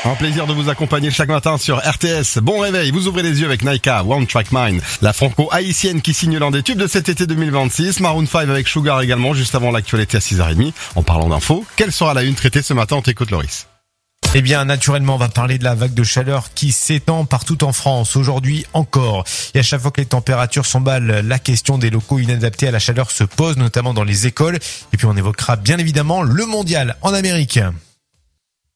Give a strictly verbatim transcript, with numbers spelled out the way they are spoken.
Un plaisir de vous accompagner chaque matin sur R T S. Bon réveil, vous ouvrez les yeux avec Naika, One Track Mind. La franco-haïtienne qui signe l'un des tubes de cet été deux mille vingt-six. Maroon cinq avec Sugar également, juste avant l'actualité à six heures trente. En parlant d'infos, quelle sera la une traitée ce matin? On t'écoute, Loris. Eh bien, naturellement, on va parler de la vague de chaleur qui s'étend partout en France, aujourd'hui encore. Et à chaque fois que les températures s'emballent, la question des locaux inadaptés à la chaleur se pose, notamment dans les écoles. Et puis on évoquera bien évidemment le mondial en Amérique.